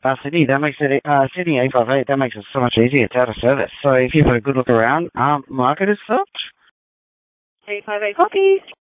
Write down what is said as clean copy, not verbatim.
Sydney, that makes it, Sydney 858, that makes it so much easier. It's out of service. So if you've had a good look around, mark it as such. 858 copy.